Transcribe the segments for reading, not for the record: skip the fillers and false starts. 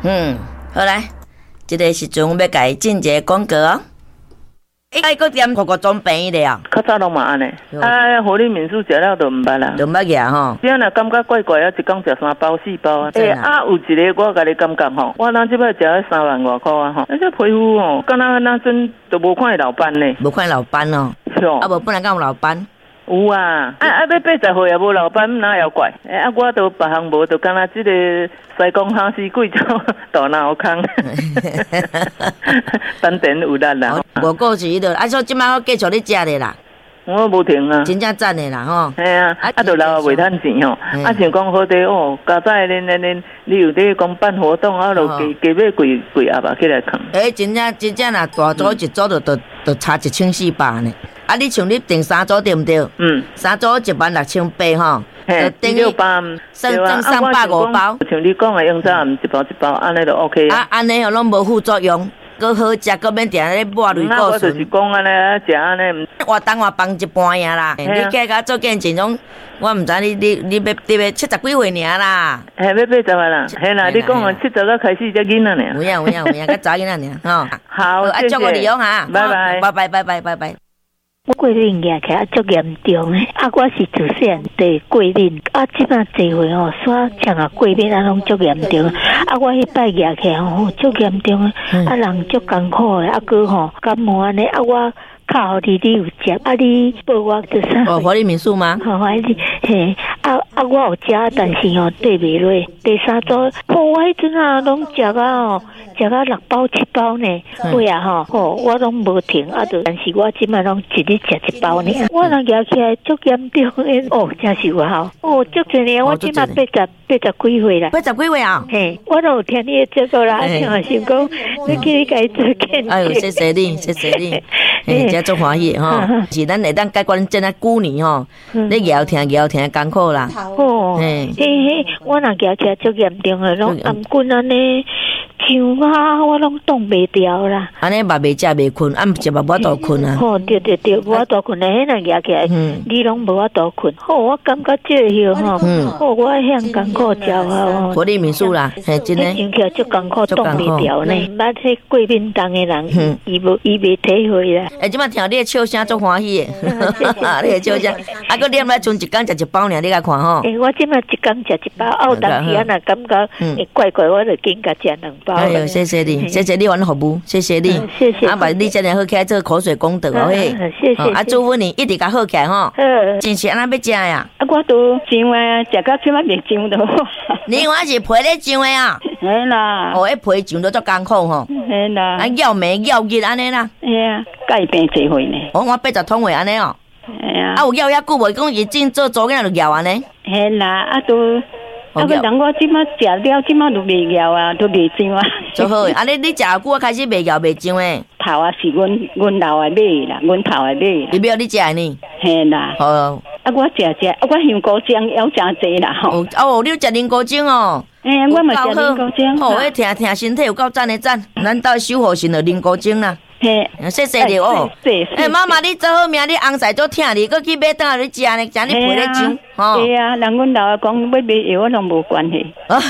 好来，这个时阵要甲伊进一个广告哦。爱搁点各个装便宜的啊， 较早拢嘛安尼，互你民宿食了就毋捌啦， 就毋捌个吼。 只若感觉怪怪啊，一工食3包4包啊。有一个我甲你感觉吼，我咱即摆食迄3万外块啊吼，这皮肤吼，敢若那阵都无看老斑呢， 无看老斑哦，啊无本来敢有老斑。 有啊，要80岁也无老板哪会怪？我都别项无，就敢若即个西贡哈士贵州大脑坑，当然有力啦。 无过是迄个，所以即摆我继续咧食咧啦。 我无停啊， 真正赞的啦吼。 系啊，就老袂趁钱吼。像讲好地哦，加早你有咧讲办活动啊，就加买贵盒啊起来扛。 真正啦，大组一组就差1400呢。你像你订3组对毋对？3组16800吼，就等于 600， 剩350包。 像你讲的用早一包一包，安尼就 OK 啊。 安尼拢无副作用，搁好食，搁免定咧抹类固醇。 我就是讲安尼食安尼， 活动我放一半呀啦。你计甲做见证种，我毋知你要70几岁尔啦。 要80岁啦，系啦，你讲70个开始才囡仔呢。 有影，较早囡仔尔吼。 好， 祝我利用哈， 拜拜。 我过敏起来足严重诶，我是自细对过敏，即摆坐回吼，煞像过敏拢足严重，我迄摆起来吼足严重诶，人足艰苦诶，搁吼感冒安尼，我靠你有食，你报我做啥？ 活力民宿吗？ 嘿，我有食，但是吼对袂落。第3组，我迄阵拢食到6包7包呢，对啊我拢无停，但是我即摆拢一日食1包呢。我人咬起来足严重诶，真是有效，足侪呢，我即摆80几岁啦。 80几岁啊？ 嘿，我都有听你诶节目啦，听心讲，你去你家做见证。 哎呦，谢谢你。真足欢喜吼，是咱会当解决真啊久年吼，你摇听艰苦啦。 我若摇起来足严重诶，拢颔棍安尼。像我拢挡袂掉啦。 安尼嘛袂食袂困，是嘛无法度困啊。 对，无法度困诶，迄若举起来，你拢无法度困。我感觉这个我向艰苦食啊。 活力民宿啦，真诶。 真起来足艰苦，挡袂掉呢。捌迄过敏重诶人，伊袂体会啦。 即摆听你诶笑声足欢喜诶，你诶笑声，搁念来剩一工食1包尔，你甲看吼。 我即摆一工食1包，有当时若感觉怪怪，我就紧甲食2包。 哎呦，谢谢你，谢谢你玩服务，谢谢你， 谢谢。 把你真的好起来，做口水功德哦嘿。 谢谢。 祝福你一直甲好起来吼。真是安那要食呀？ 我都上啊，食到即摆袂上都。 你我是皮咧上的啊？ 嘿啦。 迄皮上都足艰苦吼。 嘿啦。 咬眉咬日安尼啦。 嘿啊，改病侪回呢。 我80通回安尼哦。 嘿啊。 有咬遐久无？讲已经做组囝就咬安尼。 嘿啦，都。个人我即摆食了，即摆都袂咬啊，都袂上啊。 就好，安尼你食久我开始袂咬袂上诶。 头啊是阮老诶买啦，阮头诶买。 伊要你食呢？ 嘿啦。 哦。 我食，我香菇浆要真济啦吼。 你有食灵菇精哦？ 我嘛食灵菇精。 迄听身体有够赞的赞，咱到守护神的灵菇精啦。 嘿， 谢谢你哦。妈妈，你做好命，你红菜做疼你，搁去买倒来你食呢，食你皮咧上。 对啊，人阮老讲要买药，我拢无关系。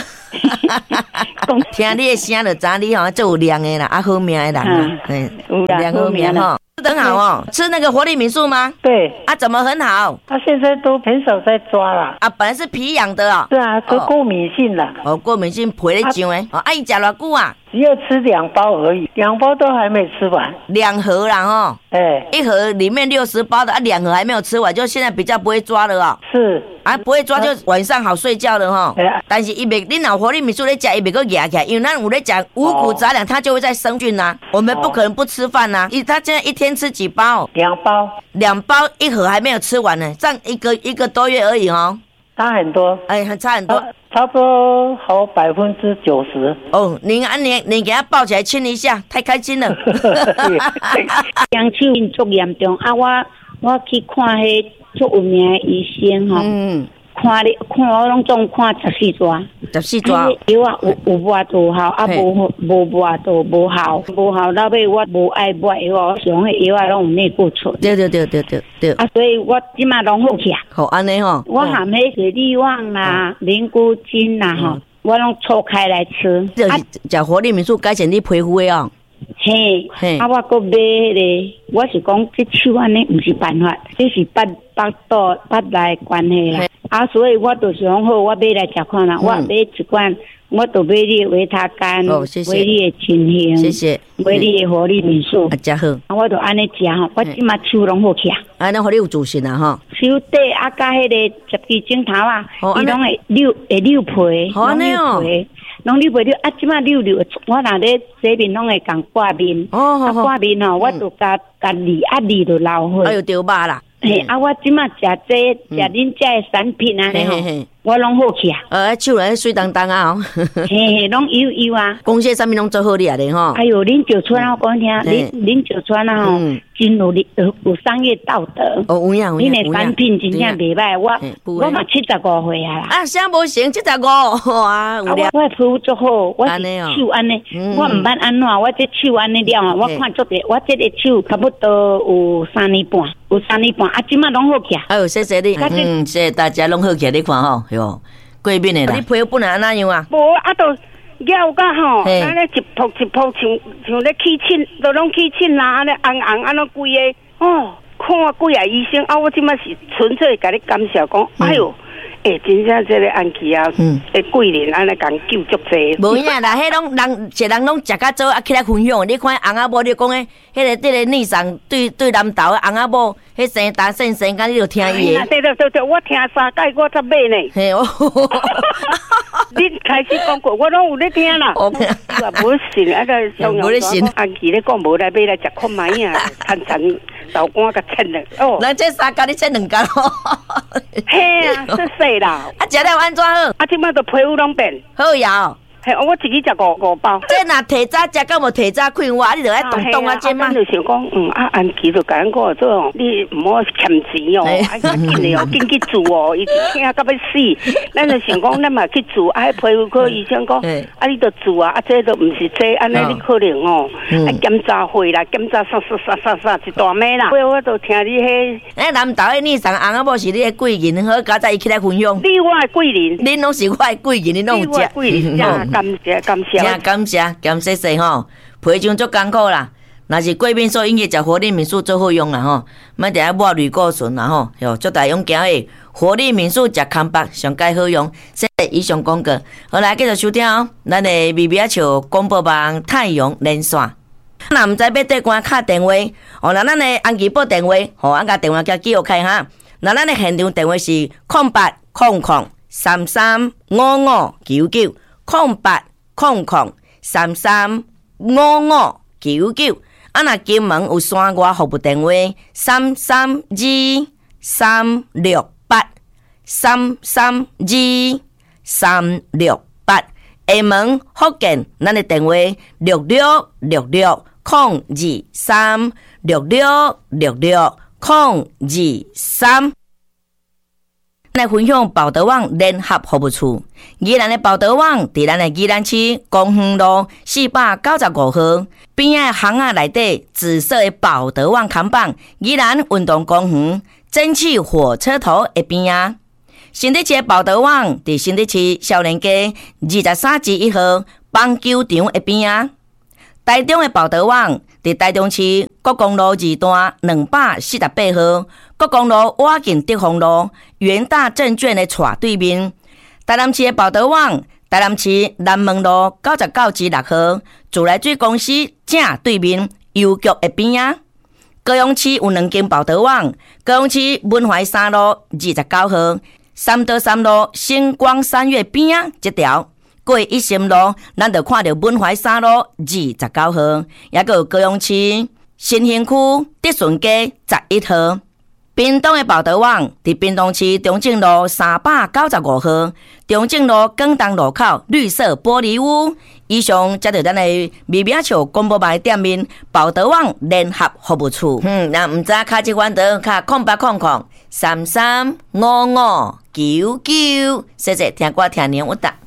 听你的声就知你做有量的啦，好命的人， 有量好命吼。很好哦，吃那个活力民宿吗？ 对。 怎么很好？ 现在都很少在抓了。 本来是皮痒的哦。 是啊，都过敏性了。 过敏性皮咧上诶。伊食偌久啊？ 只有吃2包而已，2包都还没吃完。 2盒啦吼。1盒里面60包的2盒还没有吃完，就现在比较不会抓了哦。 是。 不会抓就晚上好睡觉了哈。但是伊袂，你老活力民宿咧食，伊袂个压起来，因为咱有咧讲五谷杂粮，它就会在生菌呐。我们不可能不吃饭呐。他现在一天吃几包？2包，2包1盒还没有吃完呢，上一个多月而已哦。 差很多， 差很多， 差不多好90%。 哦，你给他抱起来亲一下，太开心了。 两手足严重我去看迄足有名的医生吼，看我拢总看14抓 ，14抓。 药啊有抹就好，无抹就无效，到尾我无爱抹药，我上迄药啊拢有内固醇。 对。 所以我即马拢好起啊。 好安尼吼。 我含迄个利旺啦、灵菇精啦吼， 我拢搓开来吃。 就是食活力民宿改成你皮肤的哦。 嘿，我搁买迄个，我是讲这手安尼不是办法，这是腹内关系啦。所以我就是讲好，我买来食看啦。我买一罐，我都买你的维他甘，买你的清香， 谢谢， 买你的活力民宿， 真好。 我都安尼食吼，我即马手拢好起啊。 那互你有自信啊吼。 手底甲迄个10支镜头啊，伊拢会溜皮， 好呢哦。 拢溜皮溜即马溜，我若咧洗面拢会共挂面，挂面吼，我就加理就流血。 哎呦，丢疤啦！ 我即马食恁遮的产品啊，我拢好起啊。 手来水当当啊， 拢油啊。 公司上面拢做好哩啊咧吼。 哎呦，恁就村啊，我讲听，恁就村啊吼，真有商业道德。 有影。 恁的产品真正袂歹，我嘛75岁啊啦。 啥无成75啊？ 我皮肤足好，我是手安尼，我毋捌安怎，我这手安尼了，我看足者，我这个手差不多有3年半。即马拢好起啊！ 哎呦，谢谢你，谢谢大家拢好起，你看吼，哟，贵宾的啦。你皮肤本来安怎样啊？ 无都咬甲吼，安尼一扑像咧起疹，都拢起疹啦，安尼红安尼规个看几啊医生我即马是纯粹甲你感谢讲，哎呦。真正这个安琪啊，贵人安尼共救足济。 无影啦，迄拢人一人拢食甲做起来分享。你看翁仔某，你讲迄个逆上对南投的翁仔某，迄生大生，敢你就听伊的。 对，我听3届我才买呢。 嘿哦， 你开始讲过，我拢有咧听啦。我无信个上无咧信。 安琪咧讲无来买来食看卖啊，趁豆干甲切了。 咱这3届你切2届咯。 嘿啊，是啦， 食了安怎好？ 即摆都皮肤拢变好呀。 嘿，我自己食5包。 这若提早食，敢无提早开话，你就爱动啊，这嘛。 就想讲，安琪就甲咱讲做，你唔好欠钱哦，紧的哦，紧去做哦，伊听到要死。咱就想讲，咱嘛去做，皮肤科医生讲，你就做啊，这都唔是这，安尼你可能哦，检查会啦，检查啥一大枚啦。我都听你迄， 南投的你上翁仔某是你的贵人，好，加在伊起来分享。 你我的贵人， 恁拢是我的贵人，恁拢有食。 贵人。 感谢吼，培养足艰苦啦。若是贵宾所应该食活力民宿最好用啦吼，莫定下抹类固醇啦吼，哟，足大用行诶。活力民宿食康巴上介好用。谢谢以上广告，好来继续收听哦。咱的微微笑广播网太阳连线。若毋知要缀关敲电话，若咱的安琪报电话，俺甲电话叫记号开哈。若咱的现场电话是0800335599。0800335599。若金门有山外服务电话332368，332368。厦门福建咱的电话66660236660623。来分享报德网联合服务处，宜兰的报德网伫咱的宜兰市公园路495号边仔巷仔内底紫色的报德网看板，宜兰运动公园蒸汽火车头的边仔。新德市的报德网伫新德市少年街23至1号棒球场的边仔。台中的报德网伫台中市国公路2段248号，国公路瓦近德丰路元大证券的斜对面。台南市的报德网，台南市南门路99至6号，自来水公司正对面邮局的边仔。高雄市有2间报德网，高雄市文怀3路29号，三德3路星光3月边仔这条。过一心路，咱就看到文怀3路29号，也个有高雄市新兴区德顺街11号。屏东的报德网伫屏东市中正路395号，中正路广东路口绿色玻璃屋。以上才着咱的微微笑广播网店面报德网联合服务处。那唔知卡即款的卡0800335599，谢谢听歌听年有答。